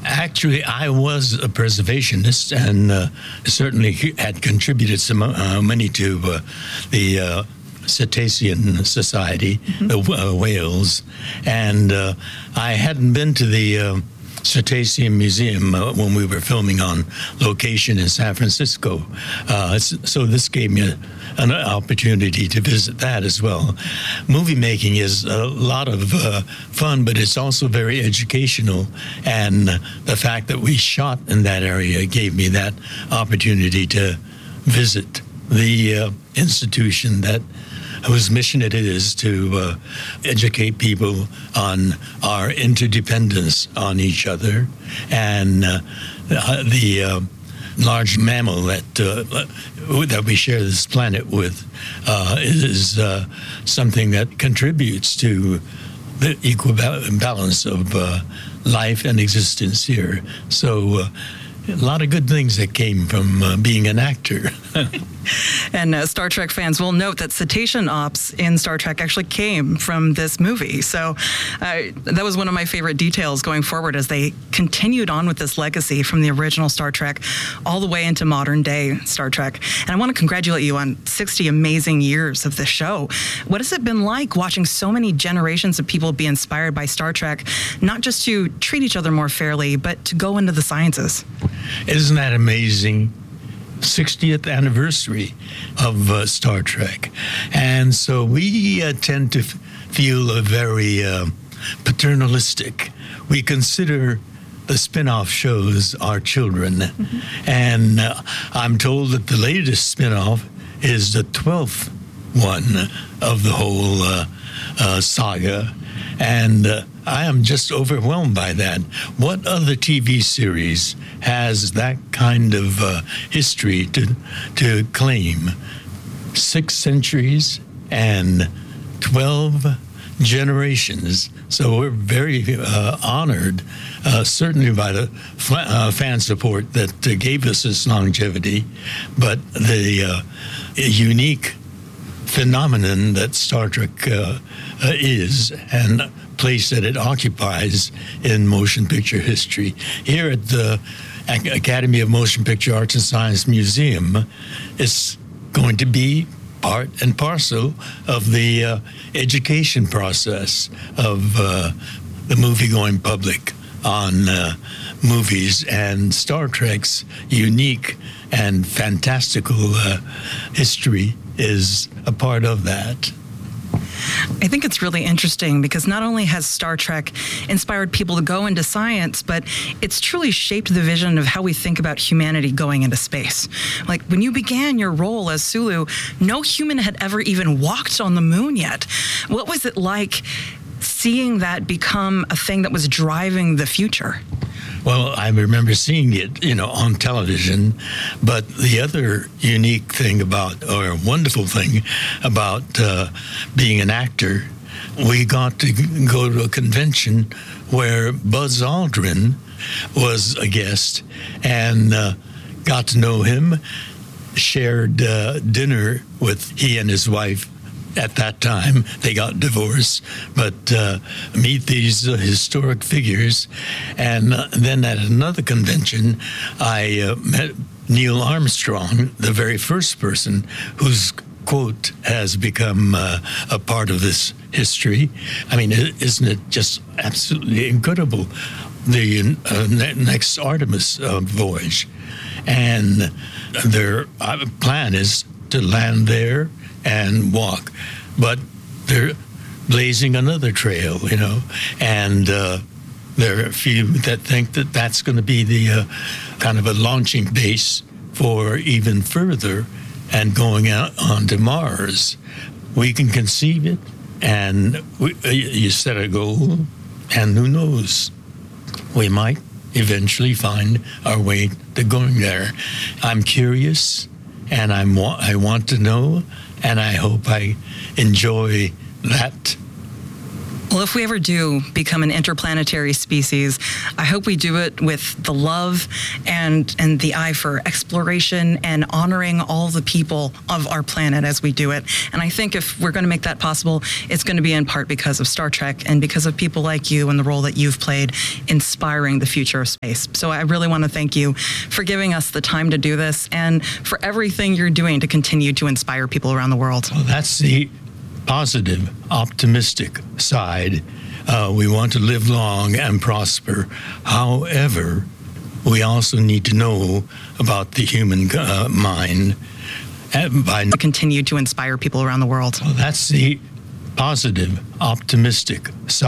Actually, I was a preservationist and certainly had contributed some money to the Cetacean Society, Wales, and I hadn't been to the Cetacean Museum when we were filming on location in San Francisco. So this gave me an opportunity to visit that as well. Movie making is a lot of fun, but it's also very educational. And the fact that we shot in that area gave me that opportunity to visit the institution whose mission it is to educate people on our interdependence on each other, and the large mammal that we share this planet with is something that contributes to the equal balance of life and existence here. So a lot of good things that came from being an actor. And Star Trek fans will note that cetacean ops in Star Trek actually came from this movie. So that was one of my favorite details going forward as they continued on with this legacy from the original Star Trek all the way into modern day Star Trek. And I want to congratulate you on 60 amazing years of the show. What has it been like watching so many generations of people be inspired by Star Trek, not just to treat each other more fairly, but to go into the sciences? Isn't that amazing? 60th anniversary of Star Trek. And so we tend to feel very paternalistic. We consider the spin-off shows our children. And I'm told that the latest spin-off is the 12th one of the whole saga. And I am just overwhelmed by that. What other TV series has that kind of history to claim? 6 centuries and 12 generations. So we're very honored, certainly by the fan support that gave us this longevity, but the unique phenomenon that Star Trek is, and place that it occupies in motion picture history. Here at the Academy of Motion Picture Arts and Science Museum, it's going to be part and parcel of the education process of the movie-going public on movies, and Star Trek's unique and fantastical history is a part of that. I think it's really interesting because not only has Star Trek inspired people to go into science, but it's truly shaped the vision of how we think about humanity going into space. Like when you began your role as Sulu, no human had ever even walked on the moon yet. What was it like seeing that become a thing that was driving the future? Well, I remember seeing it, on television, but the other unique thing or wonderful thing about being an actor, we got to go to a convention where Buzz Aldrin was a guest and got to know him, shared dinner with he and his wife. At that time, they got divorced, but meet these historic figures. And then at another convention, I met Neil Armstrong, the very first person whose quote has become a part of this history. I mean, isn't it just absolutely incredible? The next Artemis voyage. And their plan is to land there and walk, but they're blazing another trail, and there are a few that think that that's going to be the kind of a launching base for even further and going out onto Mars. We can conceive it, and you set a goal, and who knows, we might eventually find our way to going there. I'm curious, and I want to know, and I hope I enjoy that Well, if we ever do become an interplanetary species, I hope we do it with the love and the eye for exploration and honoring all the people of our planet as we do it. And I think if we're going to make that possible, it's going to be in part because of Star Trek and because of people like you and the role that you've played inspiring the future of space. So I really want to thank you for giving us the time to do this and for everything you're doing to continue to inspire people around the world. Well, that's the positive, optimistic side. We want to live long and prosper. However, we also need to know about the human mind. By continue to inspire people around the world. Well, that's the positive, optimistic side.